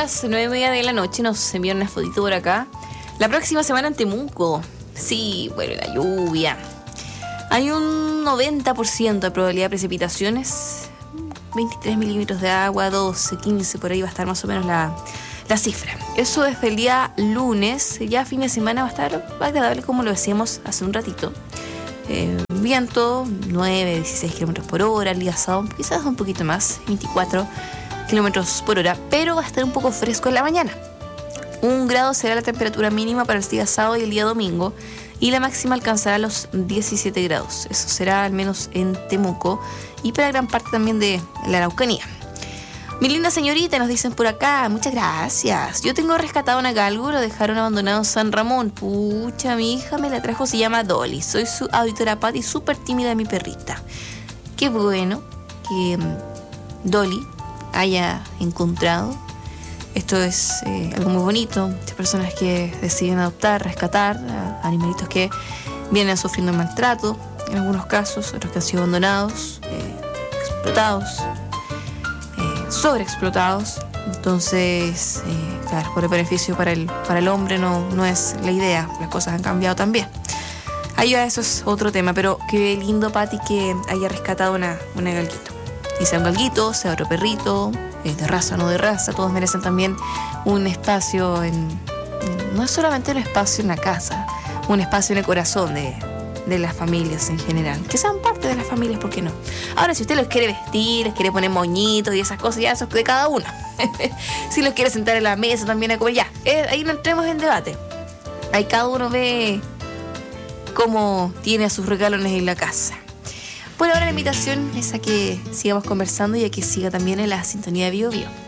las 9:30 de la noche nos envían una fotito por acá. La próxima semana en Temuco. Sí, bueno, la lluvia. Hay un 90% de probabilidad de precipitaciones. 23 milímetros de agua, 12, 15, por ahí va a estar más o menos la cifra. Eso es el día lunes. Ya fin de semana va a estar agradable, como lo decíamos hace un ratito. Viento 9, 16 kilómetros por hora. El día sábado quizás un poquito más, 24 kilómetros por hora, pero va a estar un poco fresco en la mañana. 1 grado será la temperatura mínima para el día sábado y el día domingo, y la máxima alcanzará los 17 grados. Eso será al menos en Temuco y para gran parte también de la Araucanía. Mi linda señorita, nos dicen por acá, muchas gracias. Yo tengo rescatado una galgo, lo dejaron abandonado en San Ramón. Pucha, mi hija me la trajo, se llama Dolly. Soy su auditora Patti, súper tímida mi perrita. Qué bueno que Dolly haya encontrado. Esto es algo muy bonito. Muchas personas que deciden adoptar, rescatar a animalitos que vienen sufriendo maltrato, en algunos casos, otros que han sido abandonados, explotados, sobreexplotados. Entonces, claro, por el beneficio para el hombre no es la idea. Las cosas han cambiado también. Ahí va, eso es otro tema, pero qué lindo, Pati, que haya rescatado una galguito. Y sea un galguito, sea otro perrito, de raza o no de raza, todos merecen también un espacio no es solamente un espacio en la casa, un espacio en el corazón de las familias en general, que sean parte de las familias, ¿por qué no? Ahora, si usted los quiere vestir, les quiere poner moñitos y esas cosas, ya eso es de cada uno. Si los quiere sentar en la mesa también a comer, ya, ahí no entremos en debate. Ahí cada uno ve cómo tiene a sus regalones en la casa. Por ahora la invitación es a que sigamos conversando y a que siga también en la sintonía de Bio Bio.